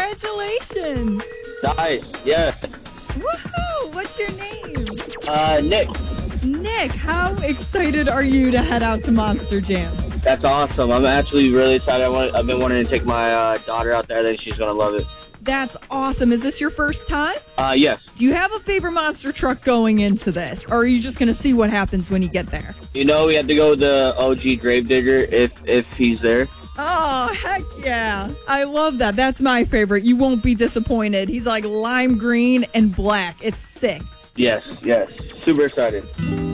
Congratulations. Nice. Yeah. Woohoo! What's your name? Nick. Nick, how excited are you to head out to Monster Jam? That's awesome. I'm actually really excited. I've been wanting to take my daughter out there. I think she's going to love it. That's awesome. Is this your first time? Yes. Do you have a favorite monster truck going into this? Or are you just going to see what happens when you get there? We have to go with the OG Gravedigger if he's there. Oh, heck yeah. I love that. That's my favorite. You won't be disappointed. He's like lime green and black. It's sick. Yes. Super excited.